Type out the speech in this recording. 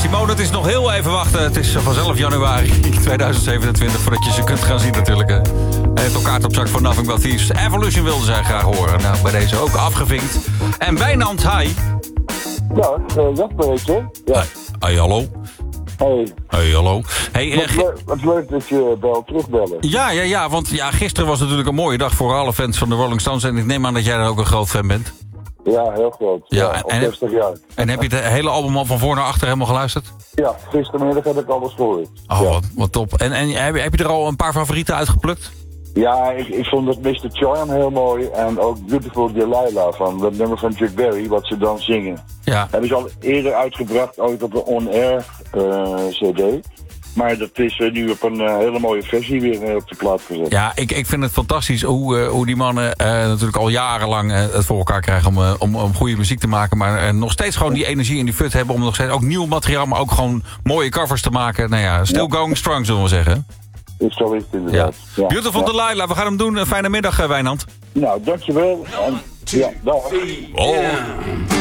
Simone, het is nog heel even wachten. Het is vanzelf januari 2027 voordat je ze kunt gaan zien natuurlijk. En heeft elkaar op zak voor Nothing But Thieves. Evolution wilden zij graag horen. Nou, bij deze ook afgevinkt. En Wijnand, hi. Ja, Jasper heet je. Ja. Hey, hallo. Hey, hallo. Hey, wat leuk dat je terugbellen. Ja, want gisteren was natuurlijk een mooie dag voor alle fans van de Rolling Stones. En ik neem aan dat jij daar ook een groot fan bent. Ja, heel groot. Ja, al 60 jaar. En heb je het hele album al van voor naar achter helemaal geluisterd? Ja, gistermiddag heb ik alles gehoord. Oh, ja. wat top. En heb je er al een paar favorieten uitgeplukt? Ja, ik vond het Mr. Charm heel mooi. En ook Beautiful Delilah van dat nummer van Chuck Berry, wat ze dan zingen. Ja. Hebben ze al eerder uitgebracht, ooit op de On Air CD. Maar dat is nu op een hele mooie versie weer op de plaat gezet. Ja, ik vind het fantastisch hoe die mannen natuurlijk al jarenlang het voor elkaar krijgen om goede muziek te maken. Maar nog steeds gewoon die energie en die fut hebben om nog steeds ook nieuw materiaal, maar ook gewoon mooie covers te maken. Nou ja, still going strong zullen we zeggen. Zo is het inderdaad. Ja. Beautiful Delilah, we gaan hem doen. Een fijne middag, Wijnand. Nou, dankjewel. En, ja, dag. Oh.